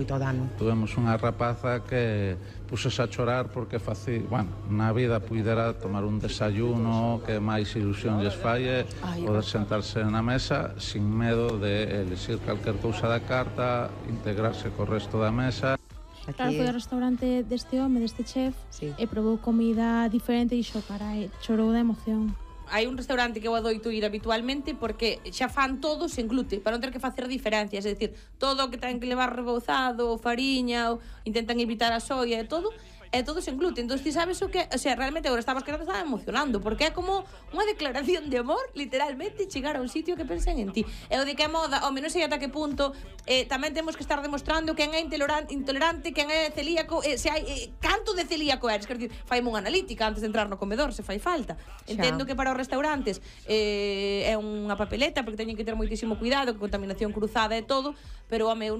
moito dano. Tuvemos unha rapaza que pusese a chorar porque na vida puidera tomar un desayuno que máis ilusión lles fai poder sentarse na mesa sin medo de elixir calquer cousa da carta, integrarse co resto da mesa. Claro, foi ao restaurante deste home, deste chef, e probou comida diferente e chorou da emoción. Hai un restaurante que eu adoito ir habitualmente porque xa fan todo sen glute, para non ter que facer diferencias, é dicir, todo o que ten que levar rebouzado, fariña, intentan evitar a soia e todo sen gluten. Entón, ti sabes o que, o sea, realmente agora estabas quedando, estaba emocionando, porque é como unha declaración de amor, literalmente, chegar a un sitio que pensen en ti. E o de que a moda, home, non sei ata que punto, tamén temos que estar demostrando quen é intolerante, quen é celíaco, se hai canto de celíaco eres, quer dizer, faime unha analítica antes de entrar no comedor, se fai falta. Entendo que para os restaurantes é unha papeleta, porque teñen que ter moitísimo cuidado, con contaminación cruzada e todo, pero, home,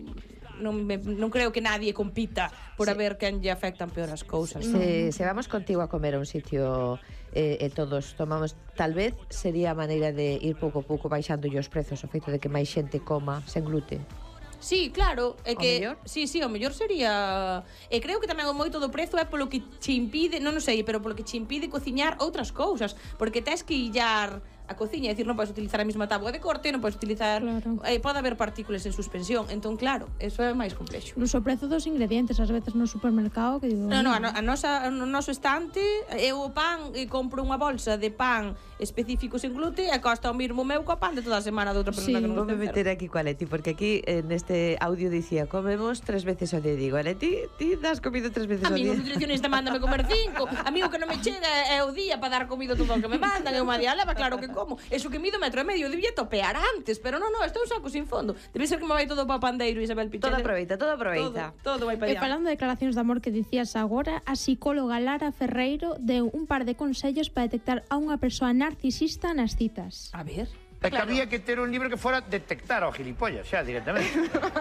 non creo que nadie compita por a ver quen lle afectan peor as cousas. Se vamos contigo a comer a un sitio e todos tomamos, tal vez sería a maneira de ir pouco a pouco baixando os prezos, o feito de que máis xente coma sen gluten. Sí, claro, é que sí, o mellor sería, e creo que tamén o moito do prezo é polo que che impide, non sei, pero polo que che impide cociñar outras cousas, porque tes que illar a cociña, é dicir, non podes utilizar a mesma táboa de corte, non podes utilizar, pode haber partículas en suspensión, entón claro, eso é máis complexo. Incluso o prezo dos ingredientes, ás veces no supermercado, que digo... No, o noso estante, eu o pan, compro unha bolsa de pan específico sen glute e costa o mismo meu co pan de toda a semana de outra persona que non vou meter aquí coa Leti, porque aquí neste audio dicía, comemos 3 veces ao día, digo, Leti, ti das comido 3 veces ao día? A mí o nutricionista mándame comer 5, a mí o que non me chega é o día para dar comido todo o que me mandan, e unha día leva, claro que como, eso que mido 1,5 metros, debía topear antes, pero non, este é un saco sin fondo, debe ser que me vai todo para pandeiro, Isabel Pichel. Todo aproveita. Todo vai para allá. E falando de declaracións de amor que dicías agora, a psicóloga Lara Ferreiro deu un par de consellos para detectar a unha persoa narcisista nas citas. A ver... É que había que ter un libro que fora detectar ao gilipollas, xa, directamente.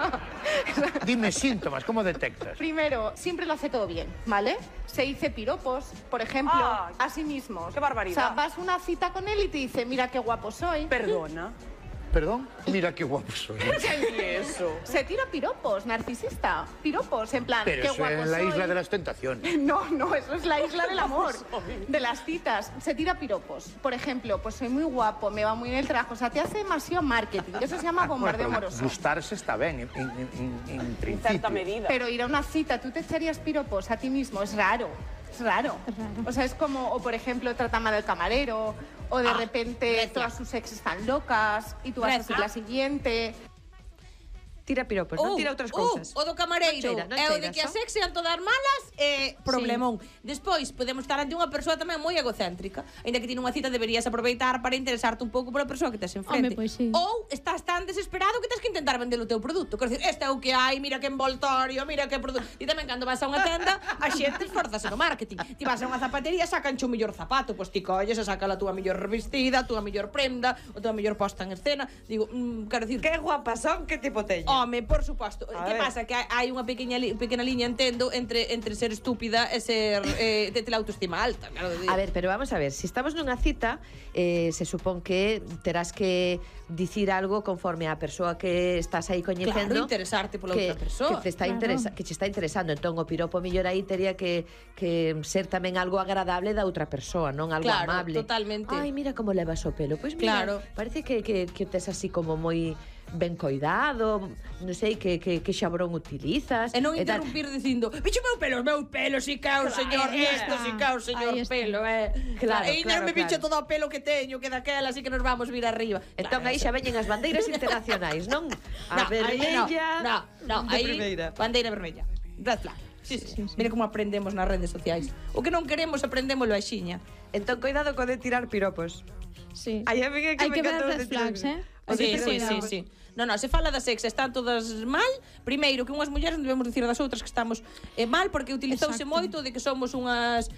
Dime síntomas, ¿cómo detectas? Primero, siempre lo hace todo bien, ¿vale? Se dice piropos, por ejemplo, a sí mismos. ¡Qué barbaridad! O sea, vas a una cita con él y te dice, mira qué guapo soy. Perdona. ¿Perdón? Mira qué guapo soy. ¿Qué es eso? Se tira piropos, narcisista. Piropos, en plan, pero qué eso guapo es la soy. isla de las tentaciones. No, eso es la isla del amor. De las citas. Se tira piropos. Por ejemplo, pues soy muy guapo, me va muy bien el trabajo. O sea, te hace demasiado marketing. Eso se llama bombardeo amoroso. Gustarse está bien, en principio. En cierta medida. Pero ir a una cita, tú te echarías piropos a ti mismo, es raro. Es raro. O sea, es como, o por ejemplo, trata mal al camarero, o de repente todas sus ex están locas y tú vas a ser la siguiente. Tira piropos, non tira outras cousas. O do camareiro, é o de que as ex sean todas malas, problemón. Despois, podemos estar ante unha persoa tamén moi egocéntrica, ainda que tiene unha cita deberías aproveitar para interesarte un pouco pola persoa que tes enfrente. Ou estás tan desesperado que tens que intentar vender o teu produto. Quer dizer, este é o que hai, mira que envoltorio, mira que produto. E tamén cando vas a unha tenda, a xente esforzase no marketing. Ti vas a unha zapatería, sacanche o mellor zapato, pois ti colles e saca a túa mellor vestida, a túa mellor prenda, a túa mellor posta en escena. Digo, quero dicir, que guapas son, que tipo teño. Home, por suposto. Que pasa? Que hai unha pequena liña, entendo, entre ser estúpida e ser de ter autoestima alta, claro. A ver, pero vamos a ver, se estamos nunha cita, se supón que terás que dicir algo conforme á persoa que estás aí coñecendo. Claro, interesarte pola outra persoa. Que che está interesando. Entón, o piropo mellor aí tería que ser tamén algo agradable da outra persoa, non algo amable. Claro, totalmente. Ai, mira como levas o pelo. Pois mira, parece que tes así como moi ben coidado, non sei que xabrón utilizas. E non interrumpir dicindo, bicho meu pelo, si cao, señor, isto, si cao, señor pelo, Claro, e non me bicho todo o pelo que teño, que daquela, así que nos vamos vir arriba. Entón aí xa veñen as bandeiras internacionais, non? A vermella. No, aí, bandeira vermella. Red flag. Sí. Mira como aprendemos nas redes sociais. O que non queremos aprendémolo a xiña. Entón, cuidado co de tirar piropos. Sí. Hai que ver red flags, Sí. No, se fala das ex, están todas mal. Primeiro, que unhas mulleres non debemos dicir das outras que estamos mal, porque utilizouse moito de que somos unhas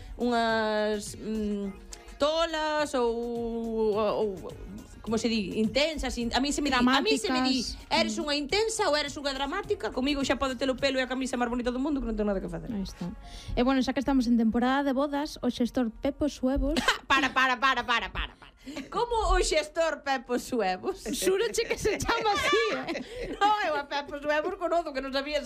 tolas ou como se di, intensas, a mí se me di, eres unha intensa ou eres unha dramática, comigo xa pode ter o pelo e a camisa máis bonita do mundo que non ten nada que facer. Aí está. E bueno, xa que estamos en temporada de bodas, o xestor Pepo Suevos... Para. Como o xestor Pepo Suevos? Xúroche que se chama así, No, eu a Pepo Suevos conozo, que non sabía